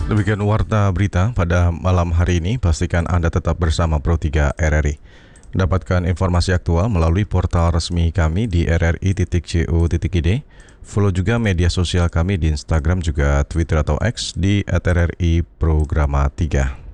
Demikian warta berita pada malam hari ini. Pastikan Anda tetap bersama Pro3 RRI. Dapatkan informasi aktual melalui portal resmi kami di rri.co.id. Follow juga media sosial kami di Instagram juga Twitter atau X di @rri Programa 3.